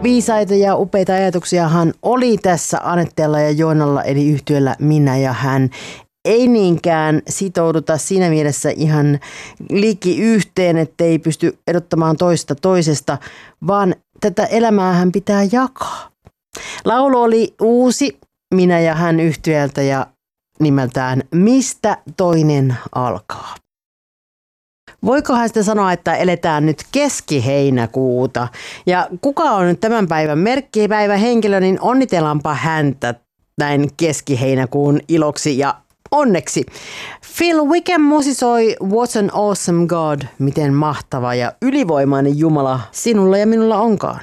Viisaita ja upeita ajatuksiahan oli tässä Anetteella ja Joonalla eli yhtyeellä Minä ja hän. Ei niinkään sitouduta siinä mielessä ihan liki yhteen, ettei pysty erottamaan toista toisesta, vaan tätä elämäähän pitää jakaa. Laulu oli uusi Minä ja hän yhtyeeltä ja nimeltään Mistä toinen alkaa. Voikohan sitä sanoa, että eletään nyt keski-heinäkuuta ja kuka on nyt tämän päivän merkkipäivän henkilö, niin onnitellaanpa häntä näin keski-heinäkuun iloksi ja onneksi. Phil Wickham musisoi What an Awesome God, miten mahtava ja ylivoimainen Jumala sinulla ja minulla onkaan.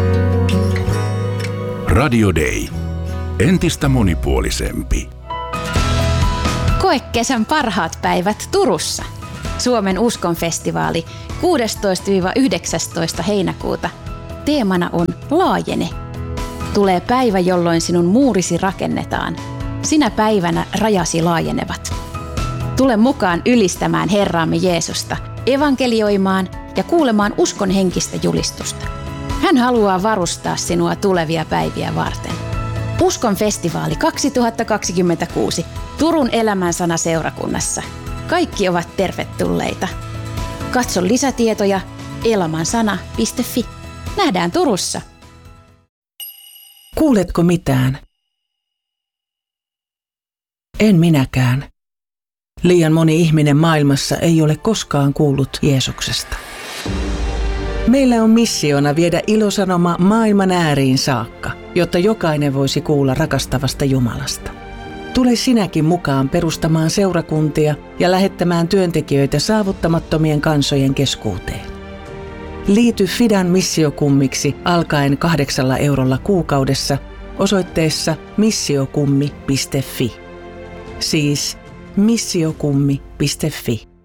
Radio Day. Entistä monipuolisempi. Koe kesän parhaat päivät Turussa. Suomen uskonfestivaali 16-19 heinäkuuta. Teemana on Laajene. Tulee päivä, jolloin sinun muurisi rakennetaan. Sinä päivänä rajasi laajenevat. Tule mukaan ylistämään Herraamme Jeesusta, evankelioimaan ja kuulemaan uskon henkistä julistusta. Hän haluaa varustaa sinua tulevia päiviä varten. Uskon festivaali 2026 Turun Elämänsana seurakunnassa. Kaikki ovat tervetulleita. Katso lisätietoja elamansana.fi. Nähdään Turussa. Kuuletko mitään? En minäkään. Liian moni ihminen maailmassa ei ole koskaan kuullut Jeesuksesta. Meillä on missiona viedä ilosanoma maailman ääriin saakka, jotta jokainen voisi kuulla rakastavasta Jumalasta. Tule sinäkin mukaan perustamaan seurakuntia ja lähettämään työntekijöitä saavuttamattomien kansojen keskuuteen. Liity Fidan missiokummiksi alkaen 8 eurolla kuukaudessa osoitteessa missiokummi.fi. Siis missiokummi.fi.